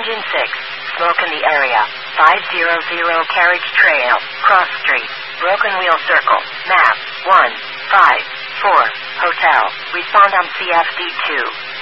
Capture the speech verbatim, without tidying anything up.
Engine six. Smoke in the area. five hundred Carriage Trail. Cross Street. Broken Wheel Circle. Map. one five four. Hotel. Respond on C F D two.